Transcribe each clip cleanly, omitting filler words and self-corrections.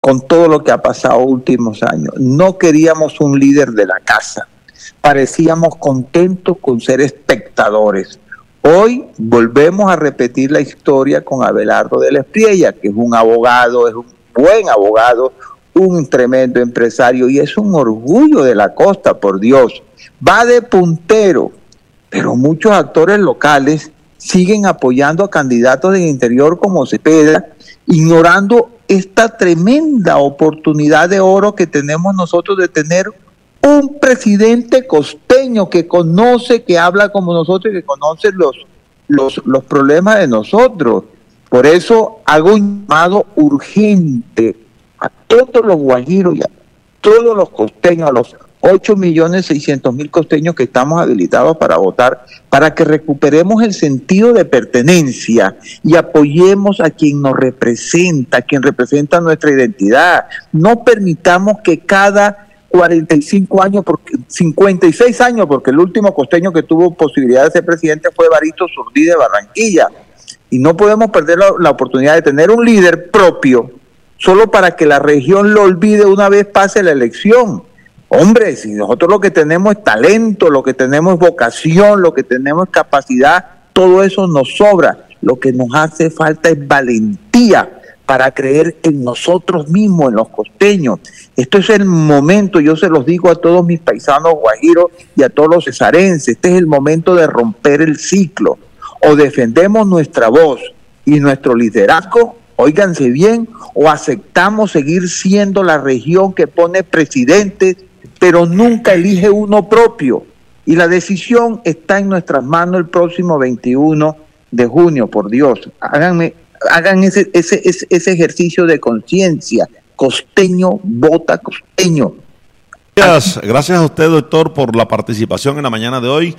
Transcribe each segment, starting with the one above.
con todo lo que ha pasado últimos años. No queríamos un líder de la casa. Parecíamos contentos con ser espectadores. Hoy volvemos a repetir la historia con Abelardo de la Espriella, que es un abogado, es un buen abogado, un tremendo empresario y es un orgullo de la costa, por Dios. Va de puntero, pero muchos actores locales siguen apoyando a candidatos del interior como Cepeda, ignorando esta tremenda oportunidad de oro que tenemos nosotros de tener un presidente costeño que conoce, que habla como nosotros y que conoce los problemas de nosotros. Por eso hago un llamado urgente a todos los guajiros y a todos los costeños, a los 8.600.000 costeños que estamos habilitados para votar, para que recuperemos el sentido de pertenencia y apoyemos a quien nos representa, a quien representa nuestra identidad. No permitamos que cada 45 años, 56 años, porque el último costeño que tuvo posibilidad de ser presidente fue Evaristo Zurdí de Barranquilla, y no podemos perder la oportunidad de tener un líder propio solo para que la región lo olvide una vez pase la elección. Hombre, si nosotros lo que tenemos es talento, lo que tenemos es vocación, lo que tenemos es capacidad, todo eso nos sobra. Lo que nos hace falta es valentía para creer en nosotros mismos, en los costeños. Esto es el momento, yo se los digo a todos mis paisanos guajiros y a todos los cesarenses, este es el momento de romper el ciclo. O defendemos nuestra voz y nuestro liderazgo, óiganse bien, o aceptamos seguir siendo la región que pone presidentes, pero nunca elige uno propio. Y la decisión está en nuestras manos el próximo 21 de junio, por Dios. Hagan ese ejercicio de conciencia. Costeño vota costeño. Gracias a usted, doctor, por la participación en la mañana de hoy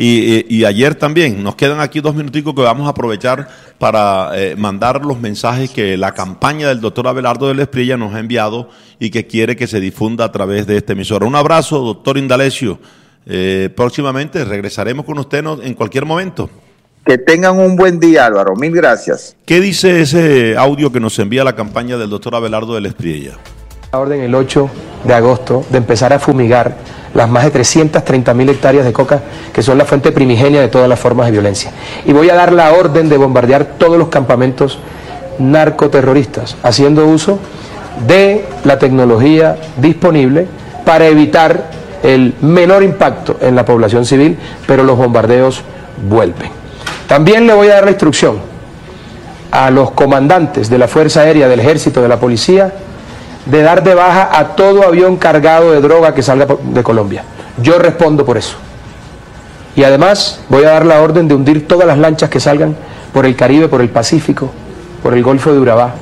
y ayer también. Nos quedan aquí 2 minuticos que vamos a aprovechar para mandar los mensajes que la campaña del doctor Abelardo de la Espriella nos ha enviado y que quiere que se difunda a través de esta emisora. Un abrazo, doctor Indalecio. Próximamente regresaremos con usted en cualquier momento. Que tengan un buen día, Álvaro. Mil gracias. ¿Qué dice ese audio que nos envía la campaña del doctor Abelardo de la Espriella? La orden el 8 de agosto de empezar a fumigar las más de 330.000 hectáreas de coca que son la fuente primigenia de todas las formas de violencia. Y voy a dar la orden de bombardear todos los campamentos narcoterroristas, haciendo uso de la tecnología disponible para evitar el menor impacto en la población civil, pero los bombardeos vuelven. También le voy a dar la instrucción a los comandantes de la Fuerza Aérea, del Ejército, de la Policía, de dar de baja a todo avión cargado de droga que salga de Colombia. Yo respondo por eso. Y además voy a dar la orden de hundir todas las lanchas que salgan por el Caribe, por el Pacífico, por el Golfo de Urabá.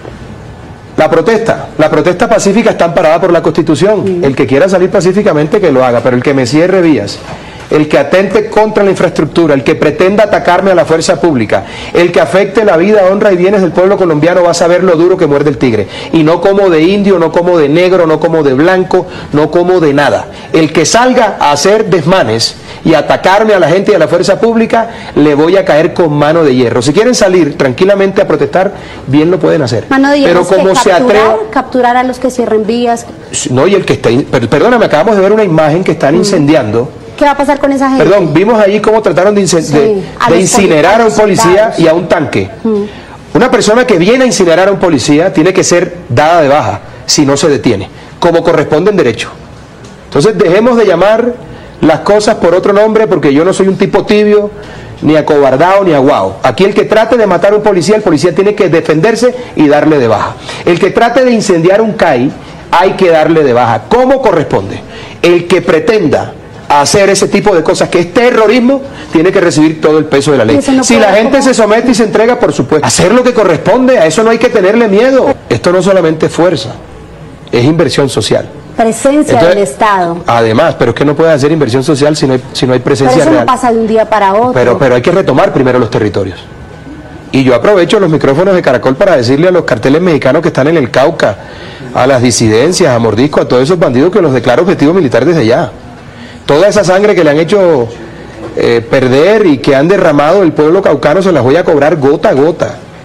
La protesta pacífica está amparada por la Constitución. El que quiera salir pacíficamente que lo haga, pero el que me cierre vías, el que atente contra la infraestructura, el que pretenda atacarme a la fuerza pública, el que afecte la vida, honra y bienes del pueblo colombiano va a saber lo duro que muerde el tigre. Y no como de indio, no como de negro, no como de blanco, no como de nada. El que salga a hacer desmanes y atacarme a la gente y a la fuerza pública, le voy a caer con mano de hierro. Si quieren salir tranquilamente a protestar, bien lo pueden hacer. Mano de hierro, pero como se atreva... capturar a los que cierren vías. No, y el que está... Perdóname, acabamos de ver una imagen que están incendiando. ¿Qué va a pasar con esa gente? Perdón, vimos ahí cómo trataron de incinerar a un policía y a un tanque. Una persona que viene a incinerar a un policía tiene que ser dada de baja si no se detiene, como corresponde en derecho. Entonces dejemos de llamar las cosas por otro nombre, porque yo no soy un tipo tibio, ni acobardado, ni aguado. Aquí el que trate de matar a un policía, el policía tiene que defenderse y darle de baja. El que trate de incendiar un CAI, hay que darle de baja, como corresponde. El que pretenda hacer ese tipo de cosas que es terrorismo, tiene que recibir todo el peso de la ley. No, si la gente se somete y se entrega, por supuesto, hacer lo que corresponde, a eso no hay que tenerle miedo. Esto no solamente es fuerza, es inversión social. Presencia del Estado. Además, pero es que no puede hacer inversión social si no hay presencia real. Pero eso no pasa de un día para otro. Pero hay que retomar primero los territorios. Y yo aprovecho los micrófonos de Caracol para decirle a los carteles mexicanos que están en el Cauca, a las disidencias, a Mordisco, a todos esos bandidos, que los declaro objetivo militar desde ya. Toda esa sangre que le han hecho perder y que han derramado el pueblo caucano se las voy a cobrar gota a gota.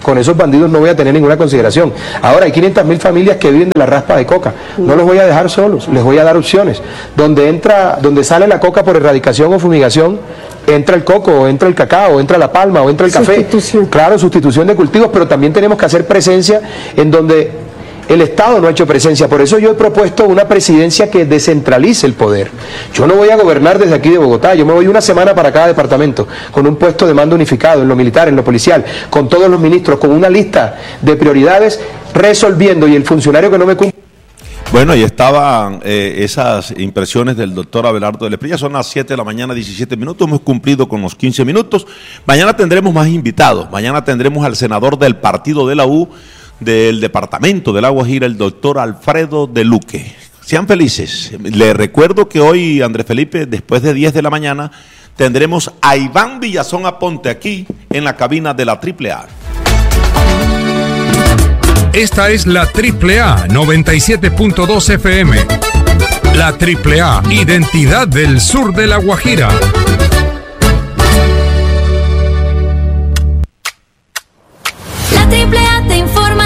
con esos bandidos no voy a tener ninguna consideración. Ahora, hay 500.000 familias que viven de la raspa de coca. No los voy a dejar solos, les voy a dar opciones. Donde sale la coca por erradicación o fumigación, entra el coco, o entra el cacao, o entra la palma, o entra el café. Claro, sustitución de cultivos, pero también tenemos que hacer presencia en donde el Estado no ha hecho presencia. Por eso yo he propuesto una presidencia que descentralice el poder. Yo no voy a gobernar desde aquí de Bogotá, yo me voy una semana para cada departamento, con un puesto de mando unificado en lo militar, en lo policial, con todos los ministros, con una lista de prioridades, resolviendo, y el funcionario que no me cumple. Bueno, ahí estaban esas impresiones del doctor Abelardo del Espriella. Son las 7 de la mañana, 17 minutos. Hemos cumplido con los 15 minutos. Mañana tendremos más invitados. Mañana tendremos al senador del partido de la U, del departamento de La Guajira, el doctor Alfredo de Luque. Sean felices. Les recuerdo que hoy, Andrés Felipe, después de 10 de la mañana, tendremos a Iván Villazón Aponte aquí en la cabina de la AAA. Esta es la AAA 97.2 FM. La AAA, identidad del sur de La Guajira. La AAA te informa